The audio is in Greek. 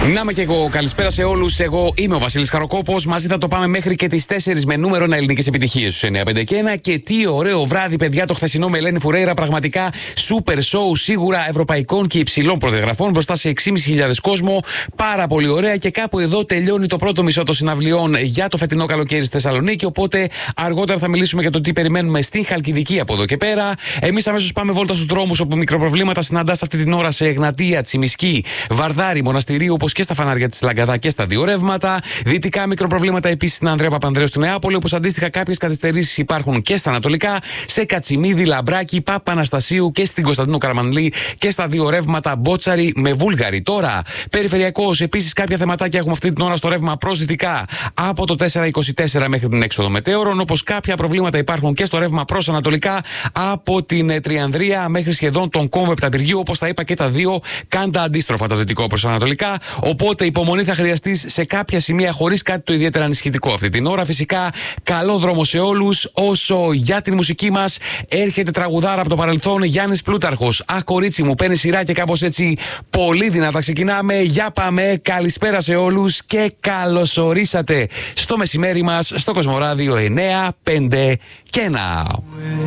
Να είμαι και εγώ. Καλησπέρα σε όλους. Εγώ είμαι ο Βασίλης Χαροκόπος. Μαζί θα το πάμε μέχρι και τις 4 με νούμερο 1 ελληνικές επιτυχίες στους 9, 5 και 1. Και τι ωραίο βράδυ, παιδιά, το χθεσινό με Ελένη Φουρέιρα. Πραγματικά super show, σίγουρα ευρωπαϊκών και υψηλών προδιαγραφών μπροστά σε 6.500 κόσμο. Πάρα πολύ ωραία. Και κάπου εδώ τελειώνει το πρώτο μισό των συναυλιών για το φετινό καλοκαίρι στη Θεσσαλονίκη. Οπότε αργότερα θα μιλήσουμε για το τι περιμένουμε στην Χαλκιδική από εδώ και πέρα. Εμείς αμέσως πάμε βόλτα στους δρόμους όπου μικροπροβλήματα συναντάς αυτή την ώρα σε Εγνατία, Τσιμισκή, Βαρδάρη, Μοναστηρίου, όπως και στα φανάρια της Λαγκαδά και στα δύο ρεύματα. Δυτικά μικροπροβλήματα επίσης στην Ανδρέα Παπανδρέου στη Νεάπολη, όπως αντίστοιχα κάποιες καθυστερήσεις υπάρχουν και στα ανατολικά, σε Κατσιμίδη, Λαμπράκη, Παπαναστασίου και στην Κωνσταντίνου Καραμανλή και στα δύο ρεύματα Μπότσαρη με Βούλγαρη. Τώρα, περιφερειακός, επίσης κάποια θεματάκια έχουμε αυτή την ώρα στο ρεύμα προς δυτικά από το 424 μέχρι την έξοδο Μετέωρων, όπως κάποια προβλήματα υπάρχουν και στο ρεύμα προς ανατολικά από την Τριανδρία μέχρι σχεδόν τον κόμβο Επταπηργίου, όπως τα είπα και τα δύο κάντα αντίστροφα το δυτικό προς ανατολικά. Οπότε υπομονή θα χρειαστεί σε κάποια σημεία χωρίς κάτι το ιδιαίτερα ανησυχητικό αυτή την ώρα. Φυσικά, καλό δρόμο σε όλους. Όσο για την μουσική μας, έρχεται τραγουδάρα από το παρελθόν, Γιάννης Πλούταρχος. Αχ, κορίτσι μου, παίρνει σειρά και κάπως έτσι πολύ δυνατά ξεκινάμε. Για πάμε. Καλησπέρα σε όλους και καλωσορίσατε στο μεσημέρι μας στο Κοσμοράδιο 9, 5 και 1.